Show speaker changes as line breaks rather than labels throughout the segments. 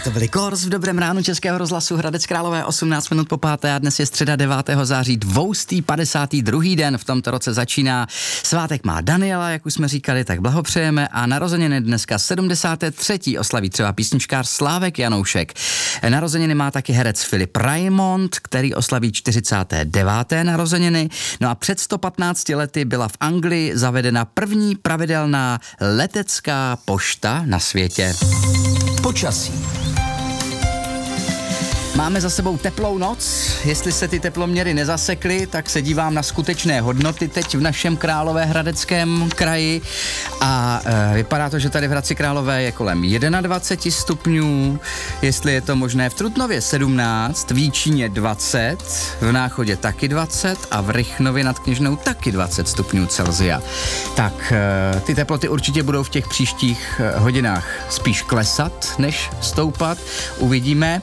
To byli Kors v dobrém ránu Českého rozhlasu Hradec Králové, 18 minut po 5. a dnes je středa 9. září, 252. den v tomto roce začíná. Svátek má Daniela, jak už jsme říkali, tak blahopřejeme a narozeniny dneska 73. oslaví třeba písničkář Slávek Janoušek. Narozeniny má taky herec Filip Raimond, který oslaví 49. narozeniny. No a před 115 lety byla v Anglii zavedena první pravidelná letecká pošta na světě.
Počasí.
Máme za sebou teplou noc, jestli se ty teploměry nezasekly, tak se dívám na skutečné hodnoty teď v našem Královéhradeckém kraji a vypadá to, že tady v Hradci Králové je kolem 21 stupňů, jestli je to možné v Trutnově 17, v Jíčíně 20, v Náchodě taky 20 a v Rychnově nad Kněžnou taky 20 stupňů Celsia. Tak ty teploty určitě budou v těch příštích hodinách spíš klesat, než stoupat, uvidíme.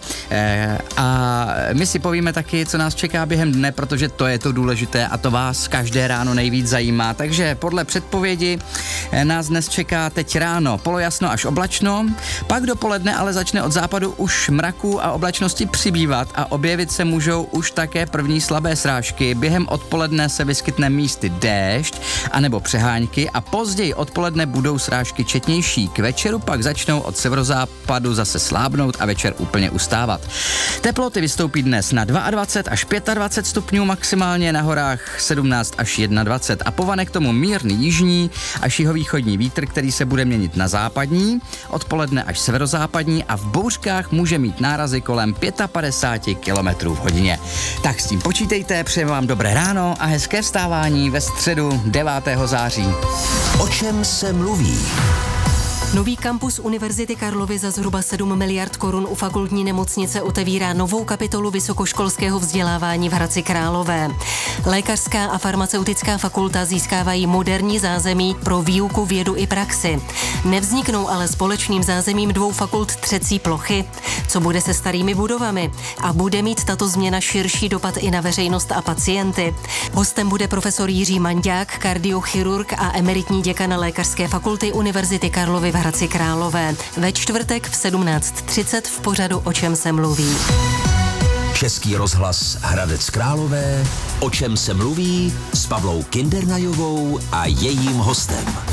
A my si povíme taky, co nás čeká během dne, protože to je to důležité a to vás každé ráno nejvíc zajímá. Takže podle předpovědi nás dnes čeká teď ráno polojasno až oblačno, pak dopoledne ale začne od západu už mraku a oblačnosti přibývat a objevit se můžou už také první slabé srážky. Během odpoledne se vyskytne místy déšť anebo přehánky a později odpoledne budou srážky četnější. K večeru pak začnou od severozápadu zase slábnout a večer úplně ustávat. Teploty vystoupí dnes na 22 až 25 stupňů, maximálně na horách 17 až 21 a povane k tomu mírný jižní až jihovýchodní vítr, který se bude měnit na západní, odpoledne až severozápadní a v bouřkách může mít nárazy kolem 55 km v hodině. Tak s tím počítejte, přeji vám dobré ráno a hezké vstávání ve středu 9. září.
O čem se mluví?
Nový kampus Univerzity Karlovy za zhruba 7 miliard korun u fakultní nemocnice otevírá novou kapitolu vysokoškolského vzdělávání v Hradci Králové. Lékařská a farmaceutická fakulta získávají moderní zázemí pro výuku, vědu i praxi. Nevzniknou ale společným zázemím dvou fakult třecí plochy. Co bude se starými budovami? A bude mít tato změna širší dopad i na veřejnost a pacienty? Hostem bude profesor Jiří Manďák, kardiochirurg a emeritní děkan Lékařské fakulty Univerzity Karlovy v Hradci Králové. Ve čtvrtek v 17:30 v pořadu O čem se mluví.
Český rozhlas Hradec Králové. O čem se mluví s Pavlou Kindernajovou a jejím hostem.